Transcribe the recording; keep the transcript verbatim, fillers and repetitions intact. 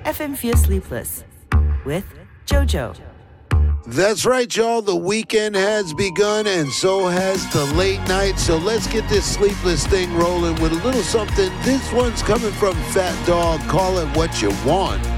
F M Fear Sleepless with JoJo. That's right, y'all. The weekend has begun, and so has the late night. So let's get this sleepless thing rolling with a little something. This one's coming from Fat Dog. Call it what you want.